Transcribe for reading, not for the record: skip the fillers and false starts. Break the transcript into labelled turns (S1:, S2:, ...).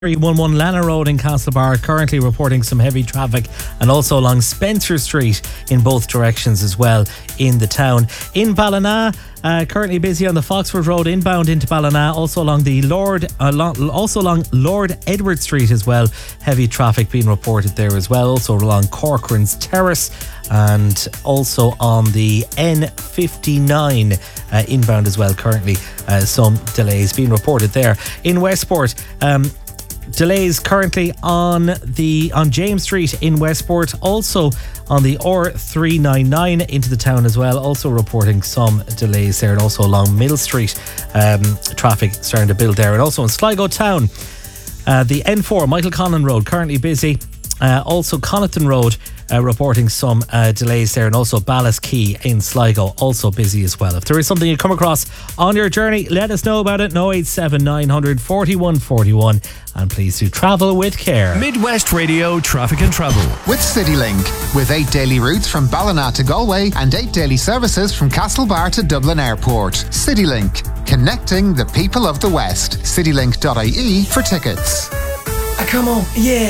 S1: 311 Lana Road in Castlebar, currently reporting some heavy traffic, and also along Spencer Street in both directions as well in the town. In Ballina, currently busy on the Foxford Road inbound into Ballina, also along the Lord Edward Street as well. Heavy traffic being reported there as well. Also along Corcoran's Terrace and also on the N59 inbound as well. Currently some delays being reported there. In Westport, delays currently on James Street in Westport, also on the R399 into the town as well, also reporting some delays there, and also along Mill Street, traffic starting to build there, and also in Sligo town, the N4 Michael Conlon Road currently busy, also Connaughton Road reporting some delays there, and also Ballast Key in Sligo also busy as well. If there is something you come across on your journey, let us know about it. 087 900 4141, and please do travel with care.
S2: Midwest Radio Traffic and Travel
S3: with CityLink, with 8 daily routes from Ballina to Galway and 8 daily services from Castlebar to Dublin Airport. CityLink, connecting the people of the West. CityLink.ie for tickets.
S1: Come on, yeah.